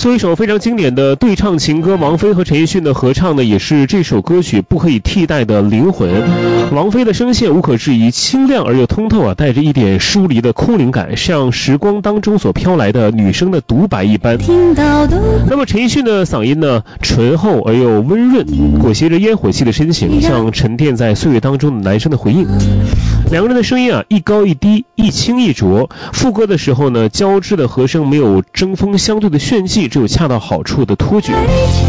作为一首非常经典的对唱情歌，王菲和陈奕迅的合唱呢，也是这首歌曲不可以替代的灵魂。王菲的声线无可置疑清亮而又通透带着一点疏离的空灵感，像时光当中所飘来的女生的独白一般。那么陈奕迅的嗓音呢，醇厚而又温润，裹挟着烟火气的身形，像沉淀在岁月当中的男生的回应。两个人的声音一高一低，一轻一浊，副歌的时候呢，交织的和声没有针锋相对的炫技，只有恰到好处的托举。